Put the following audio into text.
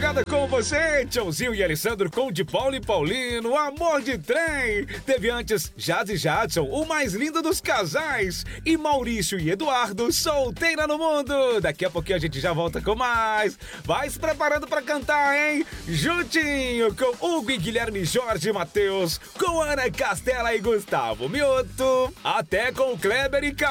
madrugada com você, Tchãozinho e Alessandro com de Paulo e Paulino, Amor de Trem. Teve antes Jazz e Jadson, o mais lindo dos casais. E Maurício e Eduardo, Solteira no Mundo. Daqui a pouquinho a gente já volta com mais. Vai se preparando pra cantar, hein? Juntinho com Hugo e Guilherme, Jorge e Matheus, com Ana Castela e Gustavo Mioto. Até com Kleber e